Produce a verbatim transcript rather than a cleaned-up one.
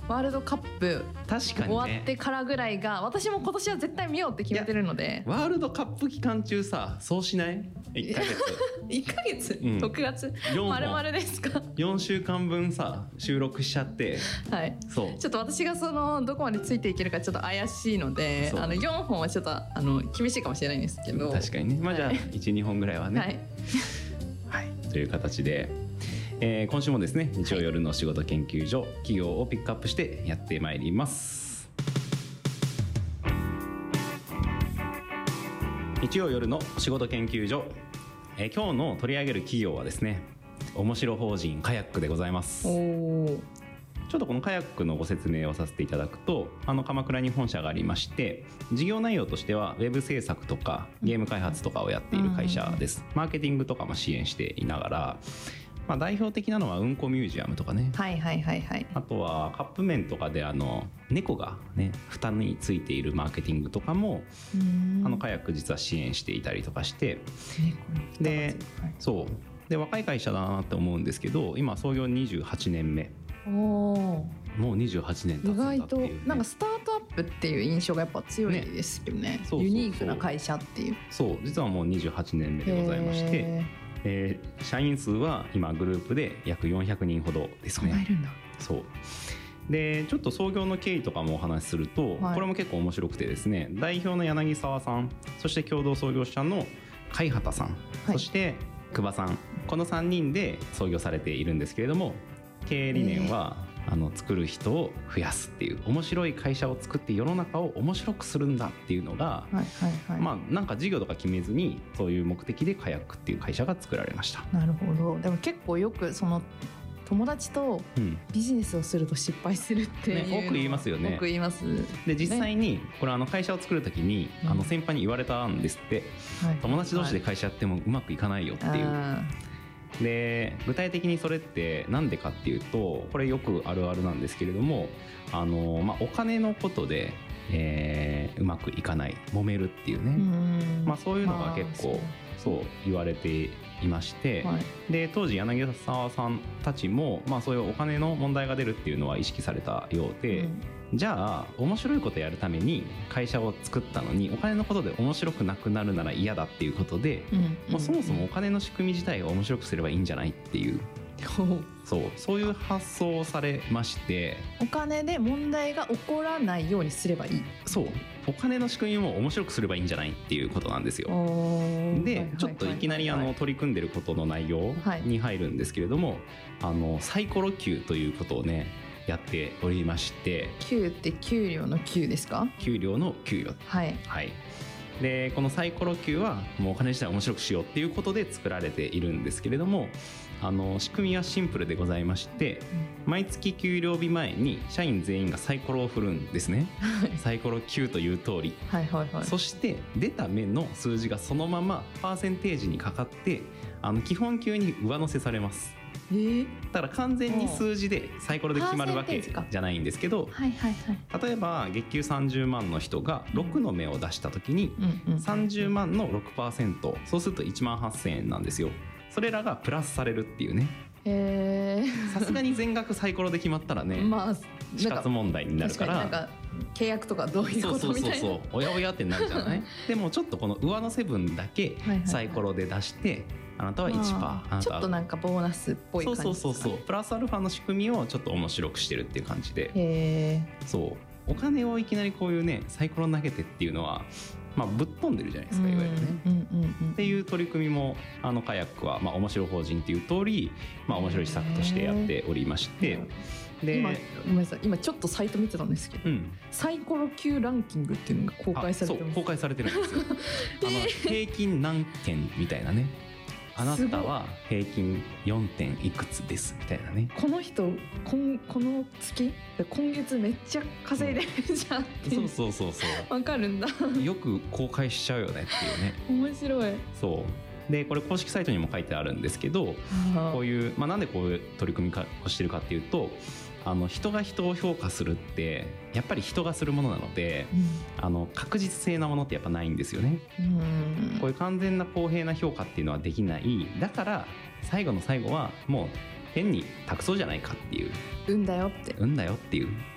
ワールドカップ確かに、ね、 終わってからぐらいが私も今年は絶対見ようって決めてるので。 ワールドカップ期間中さそうしないいっかげついっかげつ、うん、ろくがつ丸々ですか。 よんしゅうかんぶんさ収録しちゃって、 はい、そうちょっと私がそのどこまでついていけるかちょっと怪しいので、あのよんほんはちょっとあの厳しいかもしれないんですけど。 確かにね、まあ、じゃあ いち,に 本ぐらいはね、 はいはい、という形で、えー、今週もですね日曜夜の仕事研究所、はい、企業をピックアップしてやってまいります。日曜夜の仕事研究所、えー、今日の取り上げる企業はですね面白法人カヤックでございます。おちょっとこのカヤックのご説明をさせていただくと、あの鎌倉に本社がありまして、事業内容としてはウェブ制作とかゲーム開発とかをやっている会社です。マーケティングとかも支援していながら、まあ、代表的なのはうんこミュージアムとかね、 はいはいはいはい、 あとはカップ麺とかであの猫がね蓋についているマーケティングとかもあのカヤック実は支援していたりとかして、で、はい、そうで若い会社だなって思うんですけど、今創業にじゅうはちねんめ。おもうにじゅうはちねん経つんだっていう、ね、 意外となんかスタートアップっていう印象がやっぱ強いですよ ね, ねそうそうそう、ユニークな会社っていう。そう実はもうにじゅうはちねんめでございまして、えー、社員数は今グループで約よんひゃくにんほどですね。そんないるんだ。そうでちょっと創業の経緯とかもお話しすると、はい、これも結構面白くてですね、代表の柳沢さん、そして共同創業者の海畑さん、はい、そして久保さん、このさんにんで創業されているんですけれども、経営理念は、えー、あの作る人を増やすっていう、面白い会社を作って世の中を面白くするんだっていうのが、はいはいはい、まあなんか事業とか決めずにそういう目的でカヤックっていう会社が作られました。なるほど。でも結構よくその友達とビジネスをすると失敗するっていう、ね、多く言いますよね。多く言います。で実際にこれあの会社を作るときに、うん、あの先輩に言われたんですって、はい、友達同士で会社やってもうまくいかないよっていう、はい、で具体的にそれってなんでかっていうと、これよくあるあるなんですけれども、あの、まあ、お金のことで、えー、うまくいかない、揉めるっていうね、うまあ、そういうのが結構、まあ、そう言われていまして、はい、で当時柳沢さんたちも、まあ、そういうお金の問題が出るっていうのは意識されたようで、うん、じゃあ面白いことやるために会社を作ったのにお金のことで面白くなくなるなら嫌だっていうことで、うんうんうん、もうそもそもお金の仕組み自体を面白くすればいいんじゃないっていうそうそういう発想をされまして、お金で問題が起こらないようにすればいい。そうお金の仕組みも面白くすればいいんじゃないっていうことなんですよ。でちょっといきなりあの取り組んでることの内容に入るんですけれども、はい、あのサイコロ Q ということをねやっておりまして、 Q って給料の Q ですか？給料の給与、はい、はい、でこのサイコロ Q はもうお金自体を面白くしようっていうことで作られているんですけれども、あの仕組みはシンプルでございまして、うん、毎月給料日前に社員全員がサイコロを振るんですねサイコロ Q という通り、はいはいはい、そして出た目の数字がそのままパーセンテージにかかって、あの基本給に上乗せされます。えー、だから完全に数字でサイコロで決まるわけじゃないんですけど、はいはいはい、例えば月給さんじゅうまんの人がろくの目を出した時にさんじゅうまんの ろくパーセント、そうするといちまんはっせんえんなんですよ。それらがプラスされるっていうね。さすがに全額サイコロで決まったらね、まあ、死活問題になるから、なんか契約とかどういうことみたいな、そうそうそうそうおやおやってなるじゃないでもちょっとこの上乗せ分だけサイコロで出して、はいはいはい、あなたはいちパーセント、あなたちょっとなんかボーナスっぽい感じですかね。そうそうそうそうプラスアルファの仕組みをちょっと面白くしてるっていう感じで、へそうお金をいきなりこういうねサイコロ投げてっていうのはまあ、ぶっ飛んでるじゃないですか、いわゆるね、うんうんうんうん、っていう取り組みもあのカヤックは、まあ、面白法人っていう通り、まあ、面白い施策としてやっておりまして、で 今, ごめんなさい今ちょっとサイト見てたんですけど、うん、サイコロ Q ランキングっていうのが公開されてます。そう公開されてるんですよあの平均何件みたいなね、あなたは平均よんてんいくつですみたいなね。この人こんこの月今月めっちゃ稼いでるじゃんっていう、うん、そうそうそうそうわかるんだよく公開しちゃうよねっていうね面白い。そうでこれ公式サイトにも書いてあるんですけど、こういう、まあ、なんでこういう取り組みをしてるかっていうと、あの人が人を評価するってやっぱり人がするものなので、うん、あの確実性なものってやっぱないんですよね。うんこういう完全な公平な評価っていうのはできない。だから最後の最後はもう天に託そうじゃないかっていう、運だよって運だよっていう